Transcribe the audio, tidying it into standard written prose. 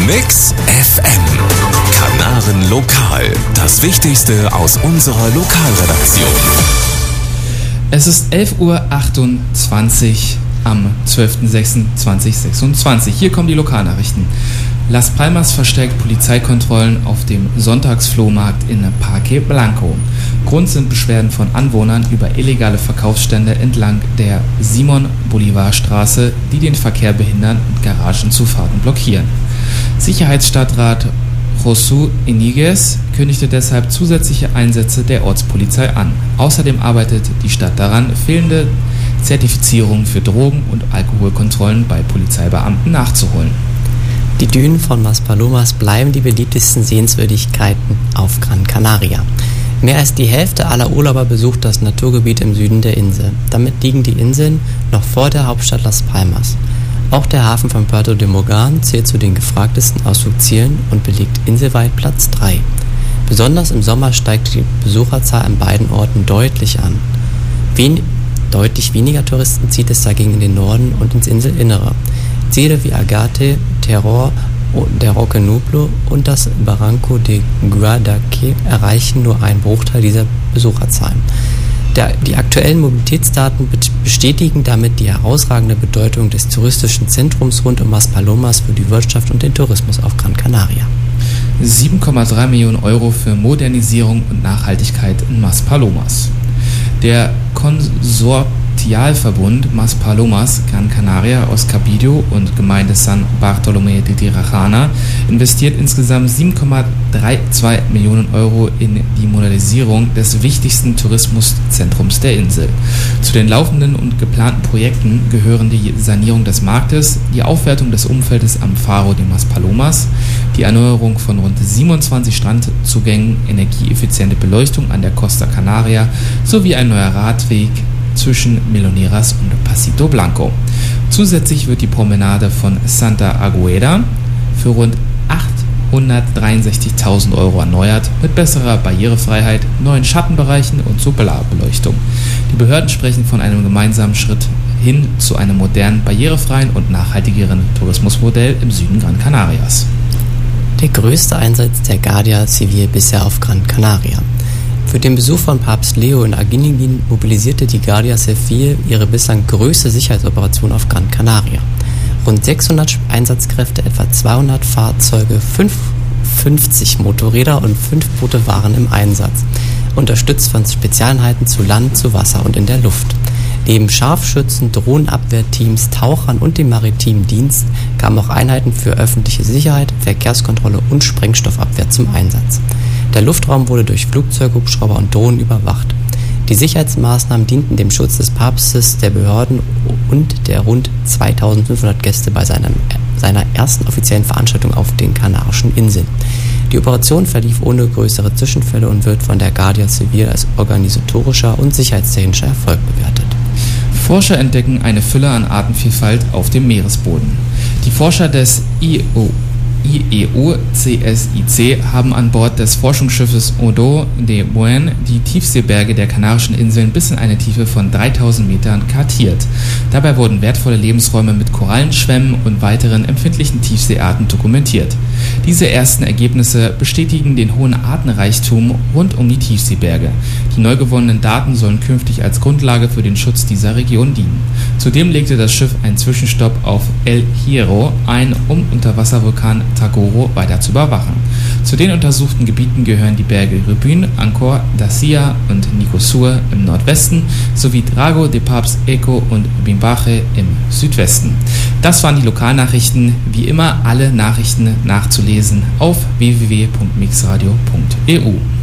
Mix FM. Kanaren Lokal. Das Wichtigste aus unserer Lokalredaktion. Es ist 11.28 Uhr am 12.06.2026. Hier kommen die Lokalnachrichten. Las Palmas verstärkt Polizeikontrollen auf dem Sonntagsflohmarkt in Parque Blanco. Grund sind Beschwerden von Anwohnern über illegale Verkaufsstände entlang der Simon-Bolivar-Straße, die den Verkehr behindern und Garagenzufahrten blockieren. Sicherheitsstadtrat Josu Iniguez kündigte deshalb zusätzliche Einsätze der Ortspolizei an. Außerdem arbeitet die Stadt daran, fehlende Zertifizierungen für Drogen- und Alkoholkontrollen bei Polizeibeamten nachzuholen. Die Dünen von Maspalomas bleiben die beliebtesten Sehenswürdigkeiten auf Gran Canaria. Mehr als die Hälfte aller Urlauber besucht das Naturgebiet im Süden der Insel. Damit liegen die Inseln noch vor der Hauptstadt Las Palmas. Auch der Hafen von Puerto de Morgan zählt zu den gefragtesten Ausflugszielen und belegt inselweit Platz 3. Besonders im Sommer steigt die Besucherzahl an beiden Orten deutlich an. Deutlich weniger Touristen zieht es dagegen in den Norden und ins Inselinnere. Ziele wie Agate, Terror, der Roque Nublo und das Barranco de Guadaque erreichen nur einen Bruchteil dieser Besucherzahlen. Die aktuellen Mobilitätsdaten bestätigen damit die herausragende Bedeutung des touristischen Zentrums rund um Maspalomas für die Wirtschaft und den Tourismus auf Gran Canaria. 7,3 Millionen Euro für Modernisierung und Nachhaltigkeit in Maspalomas. Der Konsortialverbund Maspalomas Gran Canaria aus Cabildo und Gemeinde San Bartolomé de Tirajana investiert insgesamt 7,32 Millionen Euro in die Modernisierung des wichtigsten Tourismuszentrums der Insel. Zu den laufenden und geplanten Projekten gehören die Sanierung des Marktes, die Aufwertung des Umfeldes am Faro de Maspalomas, die Erneuerung von rund 27 Strandzugängen, energieeffiziente Beleuchtung an der Costa Canaria sowie ein neuer Radweg zwischen Meloneras und Pasito Blanco. Zusätzlich wird die Promenade von Santa Agueda für rund 863.000 Euro erneuert, mit besserer Barrierefreiheit, neuen Schattenbereichen und Solarbeleuchtung. Die Behörden sprechen von einem gemeinsamen Schritt hin zu einem modernen, barrierefreien und nachhaltigeren Tourismusmodell im Süden Gran Canarias. Der größte Einsatz der Guardia Civil bisher auf Gran Canaria. Für den Besuch von Papst Leo in Aguinigin mobilisierte die Guardia Civil ihre bislang größte Sicherheitsoperation auf Gran Canaria. Rund 600 Einsatzkräfte, etwa 200 Fahrzeuge, 50 Motorräder und 5 Boote waren im Einsatz, unterstützt von Spezialeinheiten zu Land, zu Wasser und in der Luft. Neben Scharfschützen, Drohnenabwehrteams, Tauchern und dem maritimen Dienst kamen auch Einheiten für öffentliche Sicherheit, Verkehrskontrolle und Sprengstoffabwehr zum Einsatz. Der Luftraum wurde durch Flugzeuge, Hubschrauber und Drohnen überwacht. Die Sicherheitsmaßnahmen dienten dem Schutz des Papstes, der Behörden und der rund 2500 Gäste bei seiner ersten offiziellen Veranstaltung auf den Kanarischen Inseln. Die Operation verlief ohne größere Zwischenfälle und wird von der Guardia Civil als organisatorischer und sicherheitstechnischer Erfolg bewertet. Forscher entdecken eine Fülle an Artenvielfalt auf dem Meeresboden. Die Forscher des IEU-CSIC haben an Bord des Forschungsschiffes Odo de Buen die Tiefseeberge der Kanarischen Inseln bis in eine Tiefe von 3000 Metern kartiert. Dabei wurden wertvolle Lebensräume mit Korallenschwämmen und weiteren empfindlichen Tiefseearten dokumentiert. Diese ersten Ergebnisse bestätigen den hohen Artenreichtum rund um die Tiefseeberge. Die neu gewonnenen Daten sollen künftig als Grundlage für den Schutz dieser Region dienen. Zudem legte das Schiff einen Zwischenstopp auf El Hierro ein, um Unterwasservulkan Tagoro weiter zu überwachen. Zu den untersuchten Gebieten gehören die Berge Rubin, Angkor, Dacia und Nicosur im Nordwesten sowie Drago de Paps Eco und Bimbache im Südwesten. Das waren die Lokalnachrichten. Wie immer alle Nachrichten nachzulesen auf www.mixradio.eu.